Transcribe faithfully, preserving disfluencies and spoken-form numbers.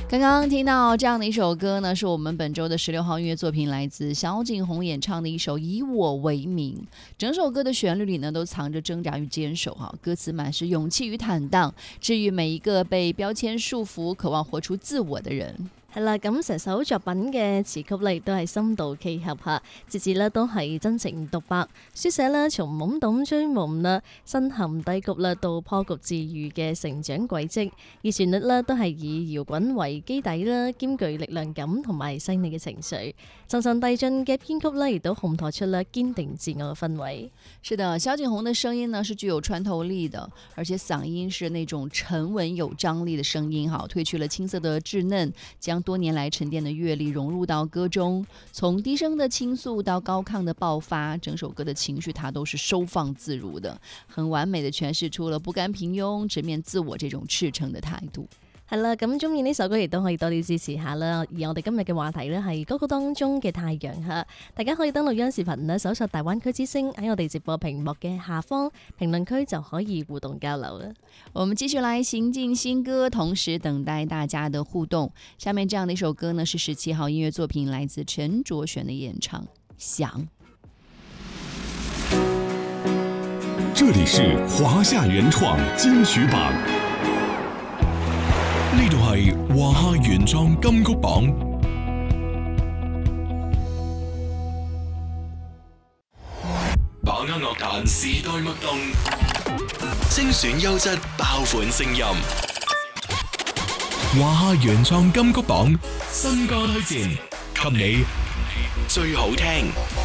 刚刚听到这样的一首歌呢，是我们本周的十六号音乐作品，来自萧敬腾演唱的一首《以我为名》。整首歌的旋律里呢，都藏着挣扎与坚守哈，歌词满是勇气与坦荡，治愈每一个被標籤束縛、渴望活出自我的人。 係啦，咁成首作品嘅詞曲咧，亦都係深度契合下，節節咧都係真情獨白，書寫咧從懵懂追夢啦、身陷低谷啦到破局治愈嘅成長軌跡，而旋律咧都係以搖滾為基底啦，兼具力量感同埋細膩嘅情緒，層層遞進嘅編曲咧，亦都烘托出咧堅定自我嘅氛圍。 是的，萧敬騰的聲音呢是具有穿透力的，而且嗓音是那種沉穩有張力的聲音哈，褪去了青澀的稚嫩，將多年來沉澱的閱歷融入到歌中，從低聲的傾訴到高亢的爆發，整首歌的情緒它都是收放自如的，很完美的詮釋出了不甘平庸、直面自我這種赤誠的態度。 係啦，咁中意呢首歌亦都可以多啲支持下啦。而我哋今日嘅話題呢係歌曲當中嘅太陽嚇，大家可以登錄央視頻呢，搜索大灣區之聲，喺我哋直播屏幕嘅下方評論區就可以互動交流啦。 我們繼續來行進新歌，同時等待大家的互動。下面這樣的一首歌呢，是十七號音樂作品，來自陳卓璇的演唱《想》。 這裡是華夏原創金曲榜。呢度係華夏原創金曲榜，把握樂壇時代脈動，精選優質爆款聲音。華夏原創金曲榜新歌推薦，給你最好聽。